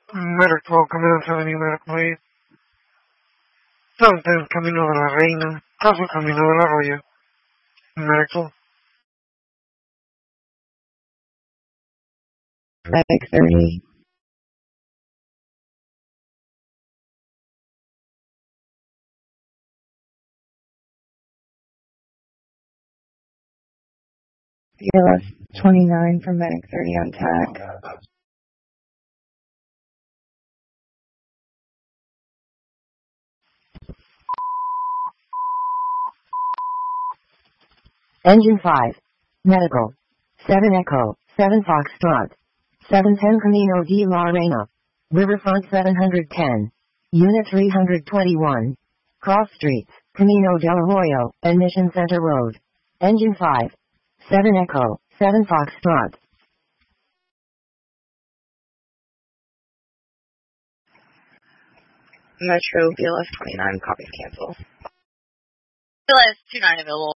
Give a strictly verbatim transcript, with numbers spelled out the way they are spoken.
Medical, Camino Avenue Medical Aid. Southern Camino de la Reina. Caso Camino del Arroyo. Medical. Medic thirty. B L S twenty-nine from Medic thirty on T A C. Engine five. Medical. seven Echo. seven Foxtrot. seven ten Camino de la Reina. Riverfront seven ten. Unit three twenty-one. Cross Streets. Camino del Arroyo and Mission Center Road. Engine five. seven Echo. seven Foxtrot. Metro B L S twenty-nine, copies cancel. B L S twenty-nine available.